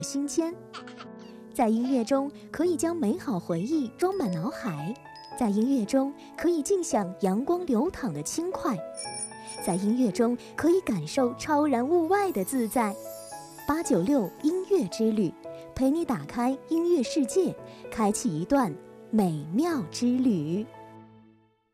新鲜。在音乐中可以将美好回忆装满脑海，在音乐中可以尽享阳光流淌的轻快，在音乐中可以感受超然物外的自在。896音乐之旅，陪你打开音乐世界，开启一段美妙之旅。